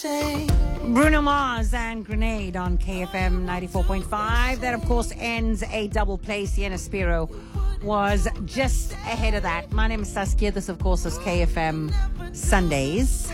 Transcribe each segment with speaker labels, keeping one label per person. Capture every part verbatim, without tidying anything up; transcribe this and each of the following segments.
Speaker 1: Bruno Mars and Grenade on K F M ninety-four point five. That, of course, ends a double play. Sienna Spiro was just ahead of that. My name is Saskia. This, of course, is K F M Sundays.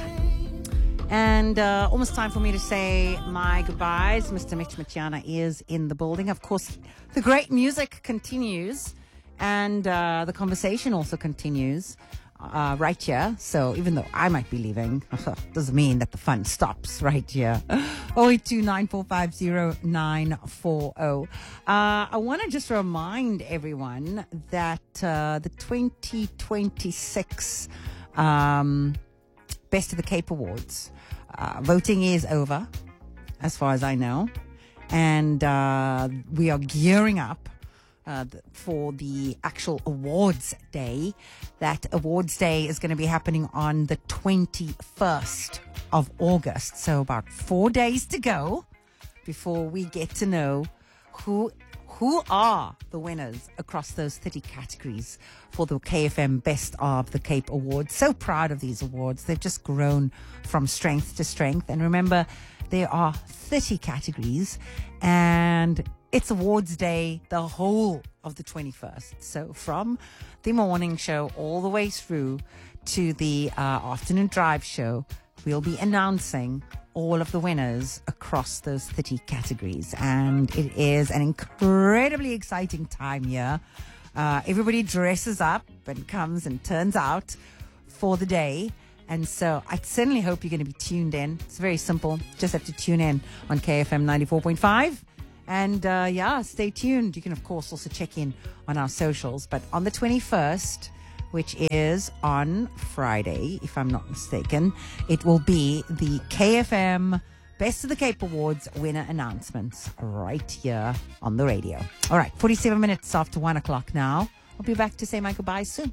Speaker 1: And uh, almost time for me to say my goodbyes. Mister Mitch Matiana is in the building. Of course, the great music continues. And uh, the conversation also continues. Uh, right here. So even though I might be leaving, doesn't mean that the fun stops right here. oh eight two nine four five zero nine four zero. Uh, I want to just remind everyone that uh, the twenty twenty-six um, Best of the Cape Awards, uh, voting is over, as far as I know. And uh, we are gearing up Uh, for the actual awards day. That awards day is going to be happening on the twenty-first of August. So about four days to go before we get to know who who are the winners across those thirty categories for the K F M Best of the Cape Awards. So proud of these awards. They've just grown from strength to strength. And remember, there are thirty categories, and it's awards day the whole of the twenty-first. So from the morning show all the way through to the uh, afternoon drive show, we'll be announcing all of the winners across those thirty categories. And it is an incredibly exciting time here. Uh, everybody dresses up and comes and turns out for the day. And so I certainly hope you're going to be tuned in. It's very simple. Just have to tune in on K F M ninety-four point five. And, uh, yeah, stay tuned. You can, of course, also check in on our socials. But on the twenty-first, which is on Friday, if I'm not mistaken, it will be the K F M Best of the Cape Awards winner announcements right here on the radio. All right, forty-seven minutes after one o'clock now. I'll be back to say my goodbyes soon.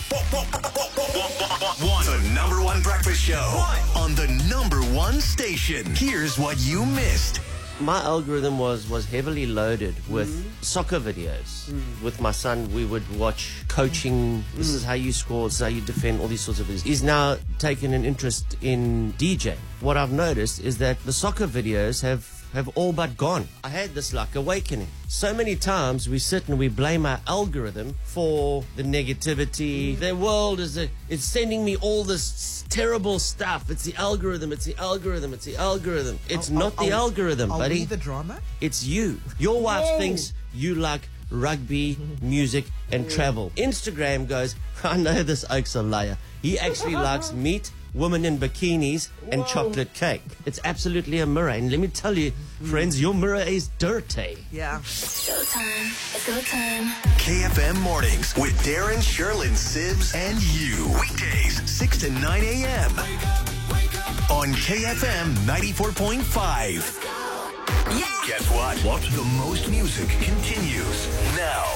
Speaker 2: The number one breakfast show on the number one station. Here's what you missed.
Speaker 3: My algorithm was, was heavily loaded with mm. soccer videos. Mm. With my son, we would watch coaching. Mm. This is how you score, this is how you defend, all these sorts of videos. He's now taken an interest in DJing. What I've noticed is that the soccer videos have, have all but gone. I had this like awakening. So many times we sit and we blame our algorithm for the negativity. Mm. The world is a, it's sending me all this terrible stuff. It's the algorithm, it's the algorithm, it's the algorithm. It's
Speaker 4: I'll,
Speaker 3: not
Speaker 4: I'll,
Speaker 3: the algorithm,
Speaker 4: I'll
Speaker 3: buddy.
Speaker 4: Are we the drama?
Speaker 3: It's you. Your wife
Speaker 4: Whoa.
Speaker 3: thinks you like rugby, music, and travel. Instagram goes, I know this oak's a liar. He actually likes meat, women in bikinis, and Whoa. chocolate cake. It's absolutely a mirror. And let me tell you, mm. friends, your mirror is dirty.
Speaker 4: Yeah.
Speaker 5: Showtime. It's go time.
Speaker 2: K F M Mornings with Darren, Sherlyn, Sibs, and you. Weekdays, six to nine a.m. on K F M ninety-four point five.
Speaker 5: Yeah.
Speaker 2: Guess what? What? The most music continues now.